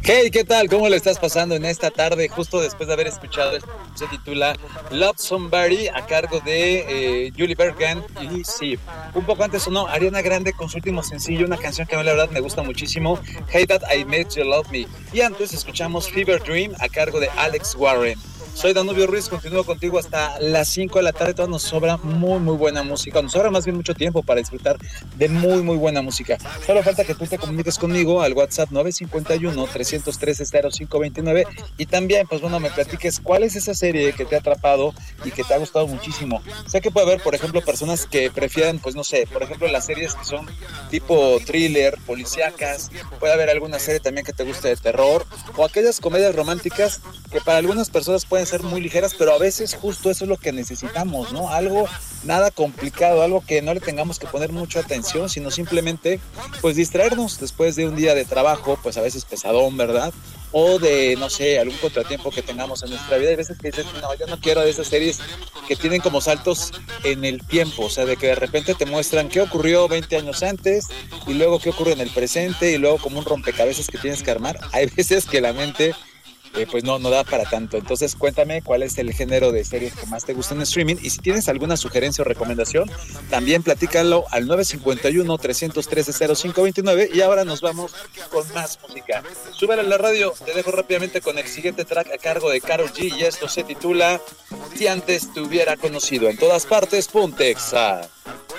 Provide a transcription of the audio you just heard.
Hey, ¿qué tal? ¿Cómo lo estás pasando en esta tarde? Justo después de haber escuchado esto, se titula Love Somebody a cargo de Julie Bergen. Y sí, un poco antes sonó Ariana Grande con su último sencillo, una canción que a mí la verdad me gusta muchísimo, Hey That I Made You Love Me. Y antes escuchamos Fever Dream a cargo de Alex Warren. Soy Danubio Ruiz, continúo contigo hasta las 5 de la tarde. Todavía nos sobra muy buena música. Nos sobra más bien mucho tiempo para disfrutar de muy buena música. Solo falta que tú te comuniques conmigo al WhatsApp 951-313-0529 y también, pues bueno, me platiques cuál es esa serie que te ha atrapado y que te ha gustado muchísimo. Sé que puede haber, por ejemplo, personas que prefieran, pues no sé, por ejemplo, las series que son tipo thriller, policíacas. Puede haber alguna serie también que te guste de terror o aquellas comedias románticas que para algunas personas pueden ser muy ligeras, pero a veces justo eso es lo que necesitamos, ¿no? Algo nada complicado, algo que no le tengamos que poner mucha atención, sino simplemente pues distraernos después de un día de trabajo, pues a veces pesadón, ¿verdad? O de, no sé, algún contratiempo que tengamos en nuestra vida. Hay veces que dices, no, yo no quiero de esas series que tienen como saltos en el tiempo, o sea, de que de repente te muestran qué ocurrió 20 años antes y luego qué ocurre en el presente y luego como un rompecabezas que tienes que armar. Hay veces que la mente pues no da para tanto. Entonces cuéntame cuál es el género de series que más te gusta en streaming y si tienes alguna sugerencia o recomendación, también platícalo al 951-313-0529 y ahora nos vamos con más música. Súbela a la radio, te dejo rápidamente con el siguiente track a cargo de Karol G y esto se titula Si antes te hubiera conocido. En todas partes, Pontexa.